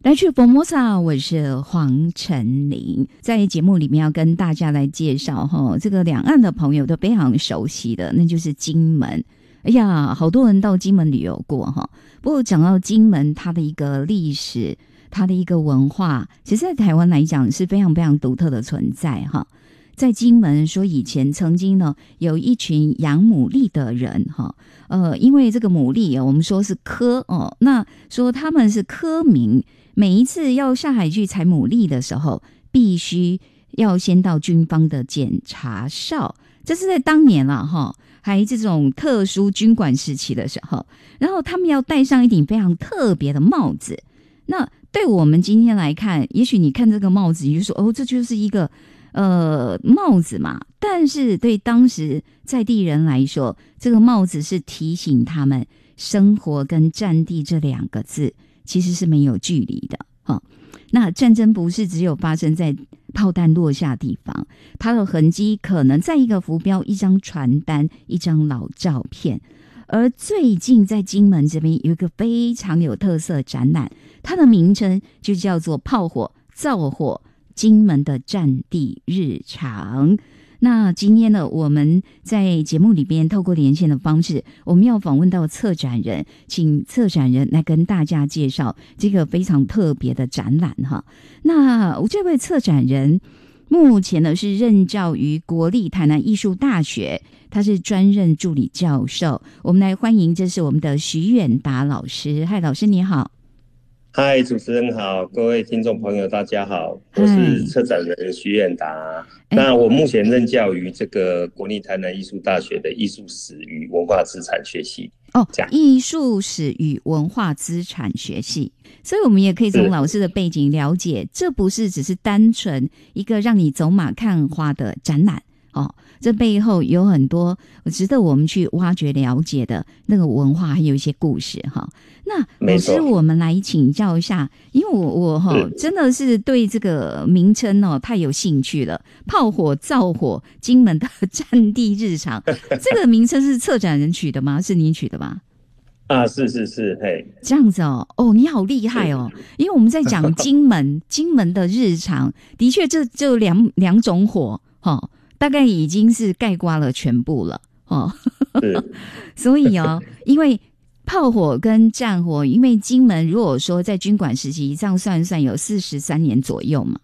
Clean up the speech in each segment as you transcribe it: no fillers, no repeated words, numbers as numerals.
来去佛摩萨，我是黄晨林。在节目里面要跟大家来介绍这个两岸的朋友都非常熟悉的，那就是金门。哎呀，好多人到金门旅游过哈。不过讲到金门，它的一个历史，它的一个文化，其实在台湾来讲是非常非常独特的存在哈。在金门说以前曾经呢有一群养牡蛎的人哈，因为这个牡蛎我们说是科那说他们是科民，每一次要下海去采牡蛎的时候，必须要先到军方的检查哨，这是在当年啦哈，还这种特殊军管时期的时候，然后他们要戴上一顶非常特别的帽子。那对我们今天来看，也许你看这个帽子，你就说这就是一个帽子嘛，但是对当时在地人来说，这个帽子是提醒他们生活跟战地这两个字其实是没有距离的那战争不是只有发生在炮弹落下地方，它的痕迹可能在一个浮标、一张传单、一张老照片。而最近在金门这边有一个非常有特色展览，它的名称就叫做炮火灶火金门的战地日常。那今天呢，我们在节目里边透过连线的方式，我们要访问到策展人，请策展人来跟大家介绍这个非常特别的展览哈。那这位策展人目前呢是任教于国立台南艺术大学，他是专任助理教授。我们来欢迎，这是我们的徐远达老师。嗨，老师你好。 嗨，主持人好，各位听众朋友大家好，我是策展人徐远达。那我目前任教于这个国立台南艺术大学的艺术史与文化资产学系。 艺术史与文化资产学系，所以我们也可以从老师的背景了解，这不是只是单纯一个让你走马看花的展览这背后有很多值得我们去挖掘了解的那个文化，还有一些故事哈。那老师，我们来请教一下，因为我真的是对这个名称太有兴趣了。炮火灶火金门的战地日常，这个名称是策展人取的吗？是您取的吗？ 是，嘿， 这样子你好厉害因为我们在讲金门的日常，的确这就两种火大概已经是概括了全部了所以因为炮火跟战火，因为金门如果说在军管时期这样算一算有43年左右嘛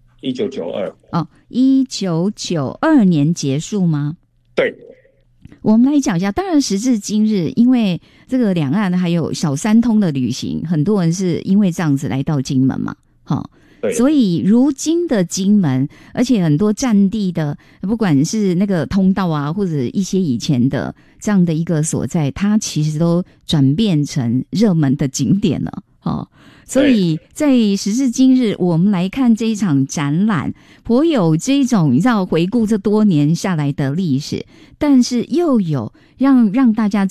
，1992 1992年结束吗？ 对， 我们来讲一下。当然时至今日，因为这个两岸还有小三通的旅行，很多人是因为这样子来到金门嘛所以如今的金门，而且很多战地的不管是那个通道啊，或者一些以前的这样的一个所在，它其实都转变成热门的景点了所以在时至今日，我们来看这一场展览，颇有这种你知道回顾这多年下来的历史，但是又有让大家